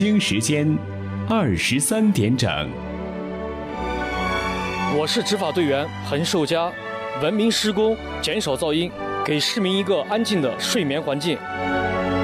京时间23点整。 我是执法队员彭寿佳，文明施工，减少噪音，给市民一个安静的睡眠环境。